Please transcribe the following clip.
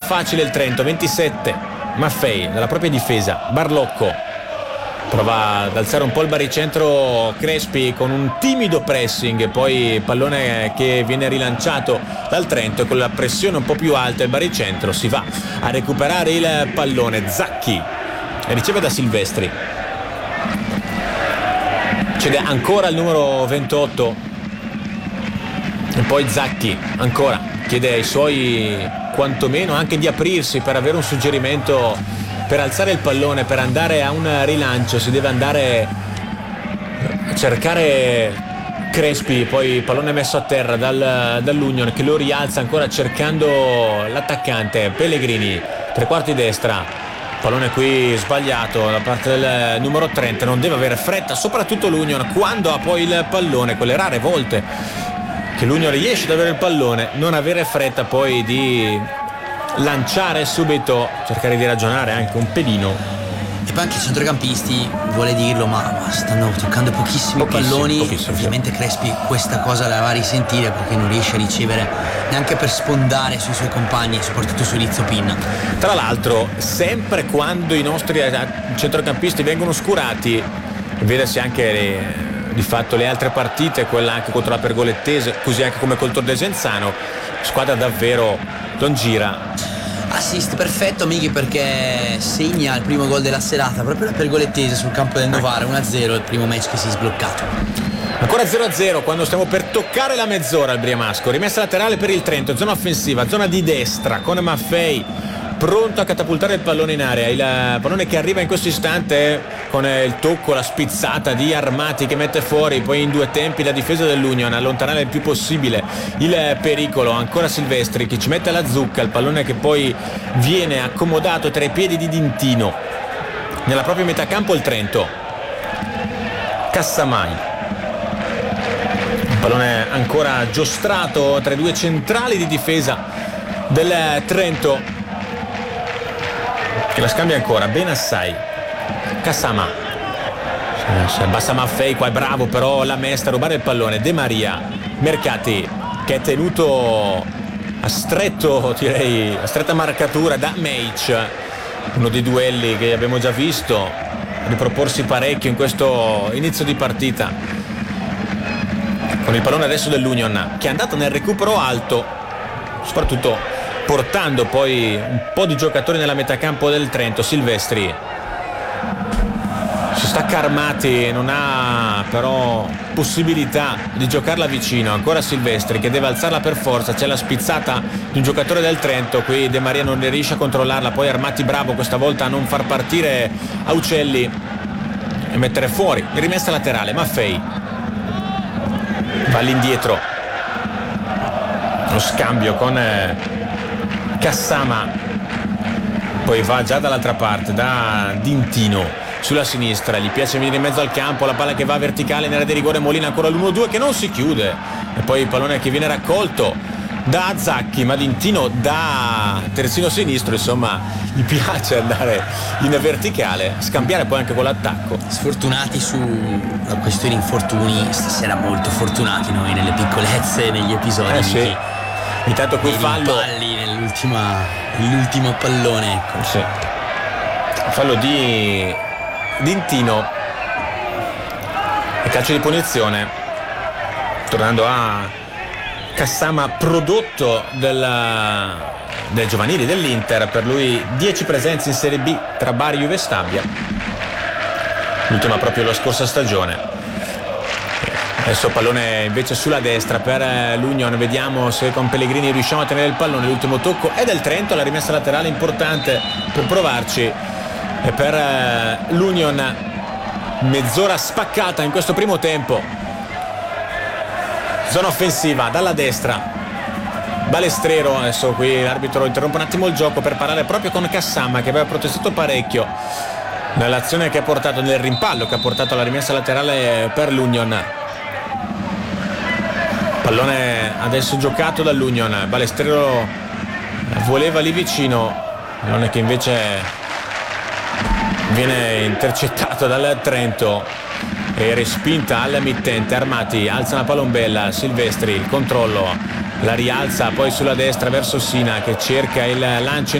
facile il Trento. 27 Maffei dalla propria difesa, Barlocco prova ad alzare un po' il baricentro Crespi con un timido pressing, poi pallone che viene rilanciato dal Trento, con la pressione un po' più alta il baricentro si va a recuperare il pallone. Zacchi riceve da Silvestri, cede ancora il numero 28 e poi Zacchi ancora chiede ai suoi quantomeno anche di aprirsi per avere un suggerimento per alzare il pallone, per andare a un rilancio. Si deve andare a cercare Crespi, poi il pallone messo a terra dall'Union, che lo rialza ancora cercando l'attaccante Pellegrini, tre quarti destra, pallone qui sbagliato da parte del numero 30. Non deve avere fretta, soprattutto l'Union quando ha poi il pallone, quelle rare volte che l'Union riesce ad avere il pallone, non avere fretta poi di lanciare subito, cercare di ragionare anche un pelino. E poi anche i centrocampisti, vuole dirlo, ma stanno toccando pochissimi palloni. Ovviamente Crespi questa cosa la va a risentire, perché non riesce a ricevere neanche per sfondare sui suoi compagni, soprattutto su Rizzo Pinna. Tra l'altro, sempre quando i nostri centrocampisti vengono oscurati, vedesi anche di fatto le altre partite, quella anche contro la Pergolettese, così anche come col Tor Desenzano, squadra davvero non gira. Assist perfetto Mighi, perché segna il primo gol della serata proprio la Pergolettese sul campo del Novara, 1-0, il primo match che si è sbloccato. Ancora 0-0 quando stiamo per toccare la mezz'ora al Briamasco. Rimessa laterale per il Trento, zona offensiva, zona di destra, con Maffei pronto a catapultare il pallone in area. Il pallone che arriva in questo istante con il tocco, la spizzata di Armati che mette fuori, poi in due tempi la difesa dell'Union, allontanare il più possibile il pericolo. Ancora Silvestri che ci mette la zucca, il pallone che poi viene accomodato tra i piedi di Dintino. Nella propria metà campo il Trento, Cassamai, il pallone ancora giostrato tra i due centrali di difesa del Trento, che la scambia ancora Benassai. Cassama, si abbassa Maffei, qua è bravo però la Mesta a rubare il pallone. De Maria, Mercati che è tenuto a stretto, direi a stretta marcatura da Meic, uno dei duelli che abbiamo già visto riproporsi parecchio in questo inizio di partita, con il pallone adesso dell'Union che è andato nel recupero alto, soprattutto portando poi un po' di giocatori nella metà campo del Trento. Silvestri si stacca Armati, non ha però possibilità di giocarla vicino. Ancora Silvestri che deve alzarla per forza, c'è la spizzata di un giocatore del Trento, qui De Maria non riesce a controllarla, poi Armati bravo questa volta a non far partire Aucelli e mettere fuori. Rimessa laterale, Maffei va all'indietro, lo scambio con Cassama, poi va già dall'altra parte da Dintino sulla sinistra, gli piace venire in mezzo al campo, la palla che va verticale in area di rigore, Molina ancora l'1-2 che non si chiude, e poi il pallone che viene raccolto da Zacchi, ma Dintino da terzino sinistro, insomma gli piace andare in verticale, scambiare poi anche con l'attacco. Sfortunati sulla questione infortuni, stasera molto fortunati noi nelle piccolezze, negli episodi sì. Intanto qui fallo palli nell'ultimo pallone, ecco. Sì. Fallo di Dintino e calcio di punizione, tornando a Cassama, prodotto del giovanili dell'Inter, per lui 10 presenze in Serie B tra Bari, Juve e Stabia, l'ultima proprio la scorsa stagione. Adesso pallone invece sulla destra per l'Union, vediamo se con Pellegrini riusciamo a tenere il pallone. L'ultimo tocco è del Trento, la rimessa laterale importante per provarci, e per l'Union mezz'ora spaccata in questo primo tempo. Zona offensiva dalla destra, Balestrero, adesso qui l'arbitro interrompe un attimo il gioco per parlare proprio con Cassama, che aveva protestato parecchio nell'azione che ha portato, nel rimpallo che ha portato alla rimessa laterale per l'Union. Pallone adesso giocato dall'Union, Balestrero voleva lì vicino, pallone che invece viene intercettato dal Trento e respinta al mittente. Armati alza una palombella, Silvestri il controllo, la rialza poi sulla destra verso Sina che cerca il lancio